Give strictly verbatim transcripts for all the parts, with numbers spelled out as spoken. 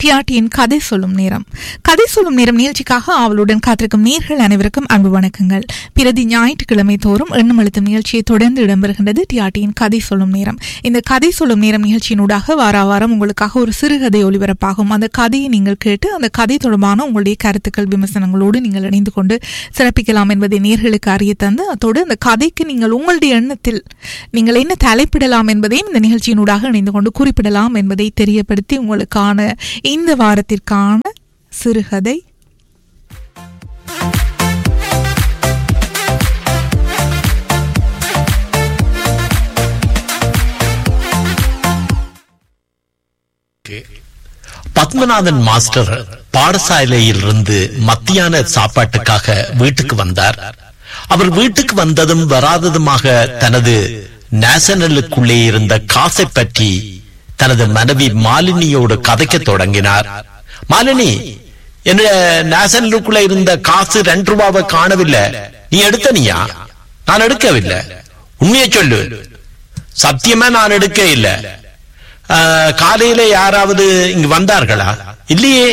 டிஆர்டியின் கதை சொல்லும் நேரம். கதை சொல்லும் நேரம் நிகழ்ச்சிக்காக அவளுடன் காத்திருக்கும் நேர்கள் அனைவருக்கும் அன்பு வணக்கங்கள். பிரதி ஞாயிற்றுக்கிழமை தோறும் எண்ணம் அழுத்தும் நிகழ்ச்சியை தொடர்ந்து இடம்பெறுகின்றது டிஆர்டியின் கதை சொல்லும் நேரம். இந்த கதை சொல்லும் நேரம் நிகழ்ச்சியினூடாக வார வாரம் உங்களுக்காக ஒரு சிறுகதை ஒளிபரப்பாகும். அந்த கதையை நீங்கள் கேட்டு அந்த கதை தொடர்பான உங்களுடைய கருத்துக்கள் விமர்சனங்களோடு நீங்கள் இணைந்து கொண்டு சிறப்பிக்கலாம் என்பதை நேர்களுக்கு அறிய தந்து, அத்தோடு அந்த கதைக்கு நீங்கள் உங்களுடைய எண்ணத்தில் நீங்கள் என்ன தலைப்பிடலாம் என்பதையும் இந்த நிகழ்ச்சியினூடாக இணைந்து கொண்டு குறிப்பிடலாம் என்பதை தெரியப்படுத்தி உங்களுக்கான இந்த வாரத்திற்கான சிறுகதை பத்மநாதன் மாஸ்டர் பாடசாலையில் இருந்து மத்தியான சாப்பாட்டுக்காக வீட்டுக்கு வந்தார். அவர் வீட்டுக்கு வந்ததும் வராததுமாக தனது நேஷனலுக்குள்ளே இருந்த காசை பற்றி தனது மனைவி மாலினியோடு கதைக்க தொடங்கினார். மாலினி, என்ன நேஷனலுக்குள்ள இருந்த காசு ரெண்டு ரூபாவை காணவில்லை, நீ எடுத்தனியா? நான் எடுக்கவில்லை. உண்மையை சொல்லு. சத்தியமா நான் எடுக்க இல்லை. காலையில யாராவது இங்கு வந்தார்களா? இல்லையே.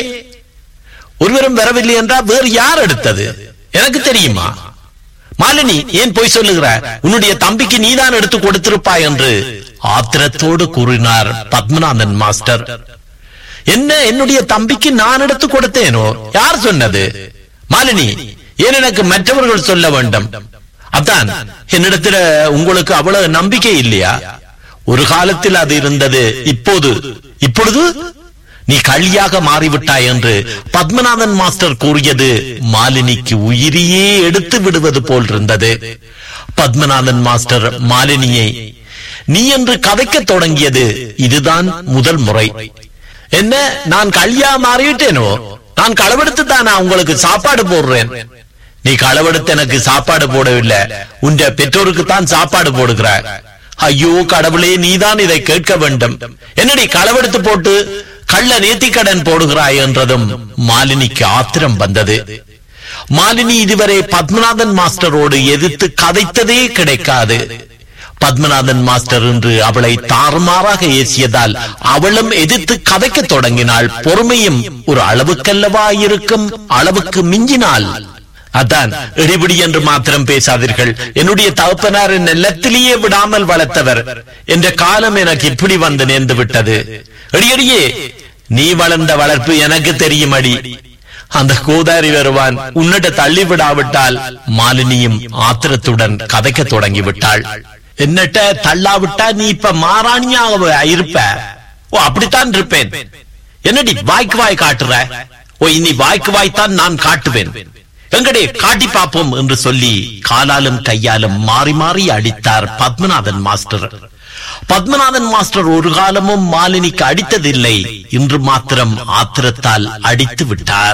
ஒருவரும் வரவில்லை என்றால் வேறு யார் எடுத்தது எனக்கு தெரியுமா? மாலினி, ஏன் போய் சொல்லுகிற? உன்னுடைய தம்பிக்கு நீதான் எடுத்து கொடுத்திருப்பாய் என்று ஆத்திரத்தோடு கூறினார் பத்மநாதன் மாஸ்டர். என்ன, என்னுடைய தம்பிக்கு நான் எடுத்து கொடுத்தேனோ? யார் சொன்னது? மாலினி, ஏன் எனக்கு மற்றவர்கள் சொல்ல வேண்டும்? அதான், என்னிடத்துல உங்களுக்கு அவ்வளவு நம்பிக்கை இல்லையா? ஒரு காலத்தில் அது இருந்தது, இப்போது இப்பொழுது நீ கள்ளியாக மாறிவிட்டாய் என்று பத்மநாதன் மாஸ்டர் கூறியது மாலினிக்கு உயிரியே எடுத்து விடுவது போல் இருந்தது. பத்மநாதன் மாஸ்டர் மாலினியை நீ என்று கதைக்க தொடங்கியது இதுதான் முதல் முறை. என்ன, நான் கள்ளியா மாறிவிட்டேனோ? நான் களவெடுத்து தானா உங்களுக்கு சாப்பாடு போடுறேன்? நீ களவெடுத்து எனக்கு சாப்பாடு போடவில்லை, உன் பெற்றோருக்கு தான் சாப்பாடு போடுகிறாய். ஐயோ கடவுளே, நீதான் இதை கேட்க வேண்டும். என்னடி களவெடுத்து போட்டு கள்ள நேர்த்திக்கடன் போடுகிறாய் என்றதும் மாலினிக்கு ஆத்திரம் வந்தது. மாலினி இதுவரை பத்மநாதன் மாஸ்டரோடு எதிர்த்து கதைத்ததே கிடைக்காது. பத்மநாதன் மாஸ்டர் என்று அவளை தாறுமாறாக ஏசியதால் அவளும் எதிர்த்து கதைக்க தொடங்கினாள். பொறுமையும் ஒரு அளவுக்கல்லவா இருக்கும், அளவுக்கு மிஞ்சினாள். அதான், இடிபிடி என்று மாத்திரம் பேசாதீர்கள். என்னுடைய தகப்பனார் நிலத்திலேயே விடாமல் வளர்த்தவர். என்ற காலம் எனக்கு இப்படி வந்து நேர்ந்து விட்டது. அடியடியே, நீ வளர்ந்த வளர்ப்பு எனக்கு தெரியும் அடி. அந்த கோதாரி வருவான், உன்னிட்ட தள்ளி விடாவிட்டால். மாலினியும் ஆத்திரத்துடன் கதைக்க தொடங்கி விட்டாள். என்னட்ட தள்ளாவிட்டா நீ இப்ப மாராணியாக இருப்ப. ஓ, அப்படித்தான் இருப்பேன். என்னடி வாய்க்கு வாய் காட்டுற? ஓ, இனி வாய்க்கு வாய்த்தான் நான் காட்டுவேன். எங்கடே காட்டி பாப்போம் என்று சொல்லி காலாலும் கையாலும் மாறி மாறி அடித்தார் பத்மநாதன் மாஸ்டர். பத்மநாதன் மாஸ்டர் ஒரு காலமும் மாலினிக்கு அடித்ததில்லை, இன்று மாத்திரம் ஆத்திரத்தால் அடித்து விட்டார்.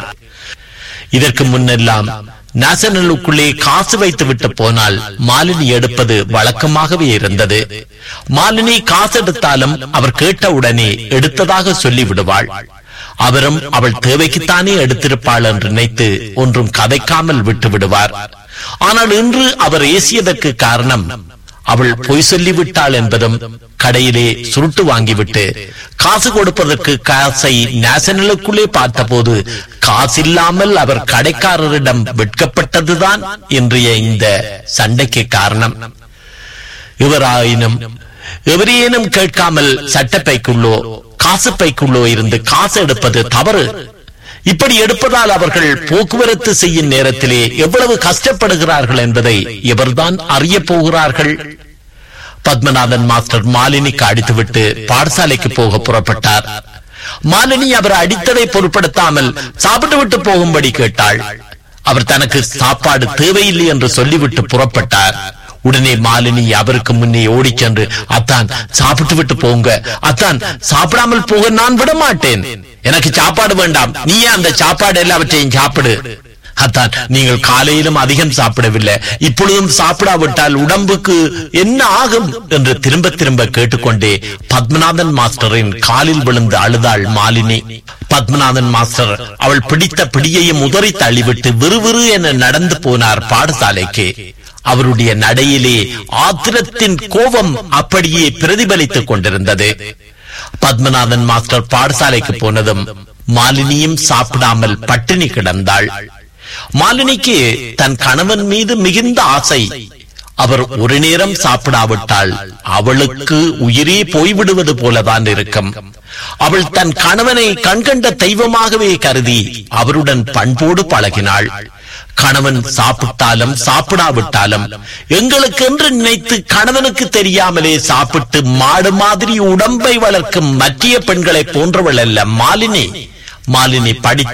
இதற்கு முன்னெல்லாம் நேஷனலுக்குள்ளே காசு வைத்து விட்டு போனால் மாலினி எடுப்பது வழக்கமாகவே இருந்தது. மாலினி காசு எடுத்தாலும் அவர் கேட்டவுடனே எடுத்ததாக சொல்லி விடுவாள். அவரும் அவள் தேவைக்குத்தானே எடுத்திருப்பாள் என்று நினைத்து ஒன்றும் கதைக்காமல் விட்டு விடுவார். ஆனால் இன்று அவர் ஏசியதற்கு காரணம் அவள் பொய் சொல்லிவிட்டாள் என்பதும், கடையிலே சுருட்டு வாங்கிவிட்டு காசு கொடுப்பதற்கு காசை நேஷனலுக்குள்ளே பார்த்தபோது காசில்லாமல் அவர் கடைக்காரரிடம் விற்கப்பட்டதுதான் இன்றைய இந்த சண்டைக்கு காரணம். இவராயினும் எவரேனும் கேட்காமல் சட்டப்பைக்குள்ளோ காசு பைக்குள்ளோ இருந்து காசு எடுப்பது தவறு. இப்படி எடுப்பதால் அவர்கள் போக்குவரத்து செய்யும் நேரத்திலே எவ்வளவு கஷ்டப்படுகிறார்கள் என்பதை எவர்தான் அறிய போகிறார்கள்? பத்மநாதன் மாஸ்டர் மாலினிக்கு அடித்துவிட்டு பாடசாலைக்கு போக புறப்பட்டார். மாலினி அவர் அடித்ததை பொருட்படுத்தாமல் சாப்பிட்டு விட்டு போகும்படி கேட்டாள். அவர் தனக்கு சாப்பாடு தேவையில்லை என்று சொல்லிவிட்டு புறப்பட்டார். உடனே மாலினி அவருக்கு முன்னே ஓடி சென்று, அத்தான் சாப்பிட்டு விட்டு போங்க, அத்தான் சாப்பிடாமல் போக நான் விட மாட்டேன். எனக்கு சாப்பாடு வேண்டாம், நீயே அந்த சாப்பாடு எல்லாவற்றையும் சாப்பிடு. அத்தான், நீங்கள் காலையிலும் அதிகம் சாப்பிடவில்லை, இப்பொழுதும் சாப்பிடாவிட்டால் உடம்புக்கு என்ன ஆகும் என்று திரும்ப திரும்ப கேட்டுக்கொண்டே பத்மநாதன் மாஸ்டரின் காலில் விழுந்து அழுதாள் மாலினி. பத்மநாதன் மாஸ்டர் அவள் பிடித்த பிடியையும் உதறி தள்ளிவிட்டு விறுவிறு என நடந்து போனார் பாடசாலைக்கு. அவருடைய நடையிலே ஆத்திரத்தின் கோபம் அப்படியே பிரதிபலித்துக் கொண்டிருந்தது. பத்மநாதன் மாஸ்டர் பாடசாலைக்கு போனதும் மாலினியும் சாப்பிடாமல் பட்டினி கிடந்தாள். மாலினிக்கு தன் கணவன் மீது மிகுந்த ஆசை. அவர் ஒரு நேரம் சாப்பிடாவிட்டால் அவளுக்கு உயிரே போய்விடுவது போலதான் இருக்கும். அவள் தன் கணவனை கண்கண்ட தெய்வமாகவே கருதி அவருடன் பண்போடு பழகினாள். கணவன் சாப்பிட்டாலும் சாப்பிடாவிட்டாலும் எங்களுக்கென்று நினைத்து கணவனுக்கு தெரியாமலே சாப்பிட்டு மாடு மாதிரி உடம்பை வளர்க்கும் மற்ற பெண்களை போன்றவள் அல்ல மாலினி. மாலினி படித்த